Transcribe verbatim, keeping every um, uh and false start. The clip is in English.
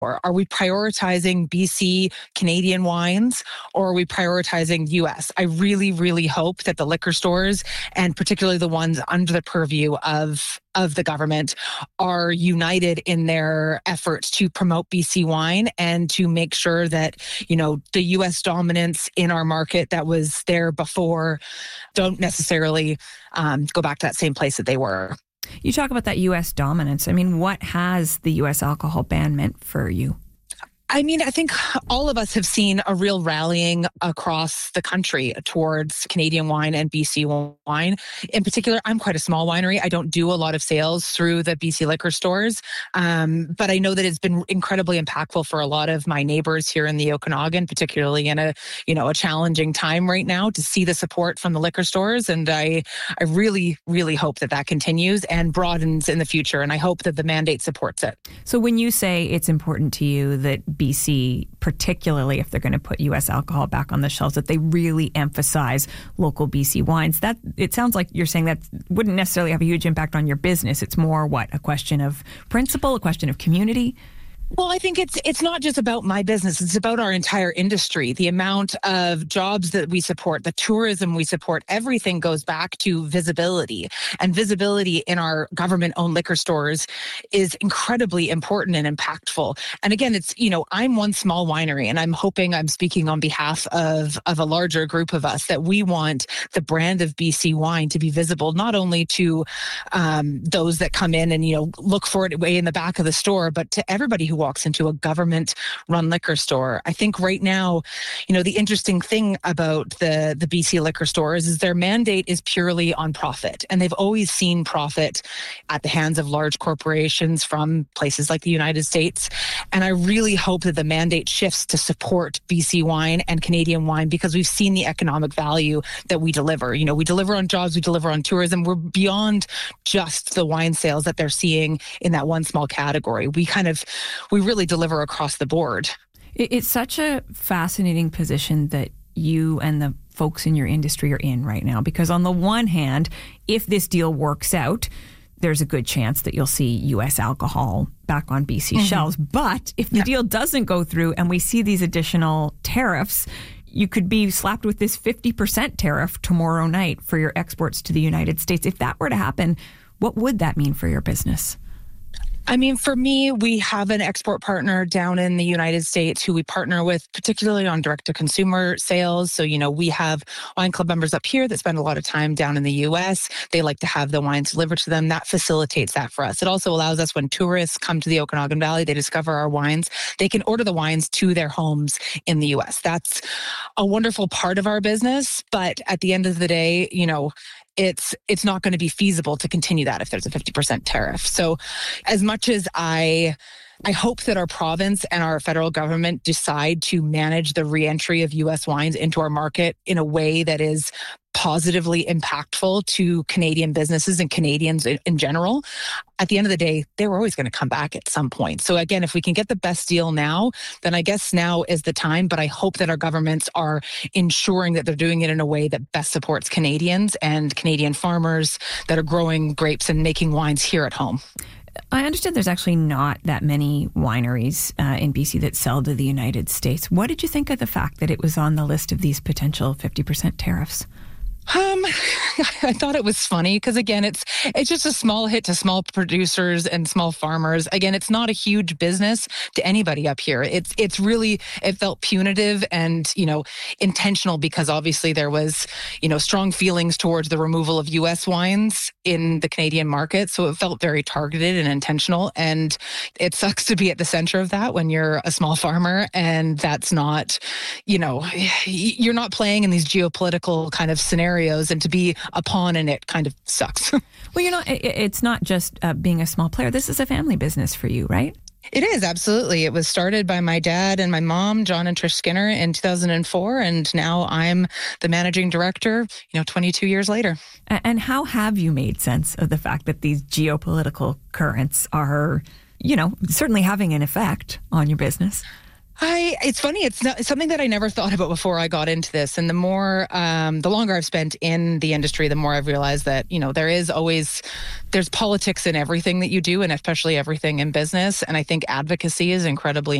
Are we prioritizing B C Canadian wines, or are we prioritizing U S? I really, really hope that the liquor stores, and particularly the ones under the purview of of the government, are united in their efforts to promote B C wine and to make sure that, you know, the U S dominance in our market that was there before don't necessarily um, go back to that same place that they were. You talk about that U S dominance. I mean, what has the U S alcohol ban meant for you? I mean, I think all of us have seen a real rallying across the country towards Canadian wine and B C wine. In particular, I'm quite a small winery. I don't do a lot of sales through the B C liquor stores, um, but I know that it's been incredibly impactful for a lot of my neighbors here in the Okanagan, particularly in a you know a challenging time right now, to see the support from the liquor stores. And I, I really, really hope that that continues and broadens in the future. And I hope that the mandate supports it. So when you say it's important to you that B C, particularly if they're going to put U S alcohol back on the shelves, that they really emphasize local B C wines, that it sounds like you're saying that wouldn't necessarily have a huge impact on your business. It's more, what, a question of principle, a question of community? Well, I think it's it's not just about my business. It's about our entire industry. The amount of jobs that we support, the tourism we support, everything goes back to visibility. And visibility in our government-owned liquor stores is incredibly important and impactful. And again, it's, you know, I'm one small winery, and I'm hoping I'm speaking on behalf of, of a larger group of us, that we want the brand of B C wine to be visible, not only to um, those that come in and, you know, look for it way in the back of the store, but to everybody who walks into a government-run liquor store. I think right now, you know, the interesting thing about the, the B C liquor stores is their mandate is purely on profit. And they've always seen profit at the hands of large corporations from places like the United States. And I really hope that the mandate shifts to support B C wine and Canadian wine, because we've seen the economic value that we deliver. You know, we deliver on jobs, we deliver on tourism. We're beyond just the wine sales that they're seeing in that one small category. We kind of, we really deliver across the board. It's such a fascinating position that you and the folks in your industry are in right now, because on the one hand, if this deal works out, there's a good chance that you'll see U S alcohol back on B C mm-hmm. shelves. But if the yeah. deal doesn't go through and we see these additional tariffs, you could be slapped with this fifty percent tariff tomorrow night for your exports to the United States. If that were to happen, what would that mean for your business? I mean, for me, we have an export partner down in the United States who we partner with, particularly on direct-to-consumer sales. So, you know, we have wine club members up here that spend a lot of time down in the U S. They like to have the wines delivered to them. That facilitates that for us. It also allows us, when tourists come to the Okanagan Valley, they discover our wines, they can order the wines to their homes in the U S. That's a wonderful part of our business. But at the end of the day, you know, it's it's not going to be feasible to continue that if there's a fifty percent tariff. So as much as I I hope that our province and our federal government decide to manage the reentry of U S wines into our market in a way that is positively impactful to Canadian businesses and Canadians in, in general, at the end of the day, they were always going to come back at some point. So again, if we can get the best deal now, then I guess now is the time. But I hope that our governments are ensuring that they're doing it in a way that best supports Canadians and Canadian farmers that are growing grapes and making wines here at home. I understand there's actually not that many wineries uh, in B C that sell to the United States. What did you think of the fact that it was on the list of these potential fifty percent tariffs? Um, I thought it was funny because, again, it's it's just a small hit to small producers and small farmers. Again, it's not a huge business to anybody up here. It's it's really, it felt punitive and, you know, intentional, because obviously there was, you know, strong feelings towards the removal of U S wines in the Canadian market. So it felt very targeted and intentional. And it sucks to be at the center of that when you're a small farmer, and that's not, you know, you're not playing in these geopolitical kind of scenarios. And to be a pawn in it kind of sucks. Well, you're not, it's not just uh, being a small player. This is a family business for you, right? It is, absolutely. It was started by my dad and my mom, John and Trish Skinner, in two thousand four. And now I'm the managing director, you know, twenty-two years later. And how have you made sense of the fact that these geopolitical currents are, you know, certainly having an effect on your business? I, it's funny. It's, not, it's something that I never thought about before I got into this. And the more, um, the longer I've spent in the industry, the more I've realized that, you know, there is always, there's politics in everything that you do, and especially everything in business. And I think advocacy is incredibly